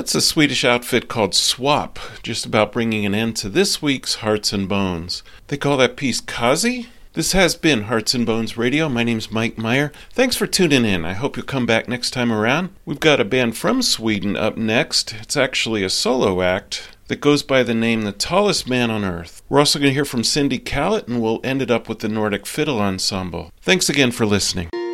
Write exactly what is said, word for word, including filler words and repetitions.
That's a Swedish outfit called Swap, just about bringing an end to this week's Hearts and Bones. They call that piece Kazi? This has been Hearts and Bones Radio. My name's Mike Meyer. Thanks for tuning in. I hope you'll come back next time around. We've got a band from Sweden up next. It's actually a solo act that goes by the name The Tallest Man on Earth. We're also going to hear from Cindy Callett, and we'll end it up with the Nordic Fiddle Ensemble. Thanks again for listening.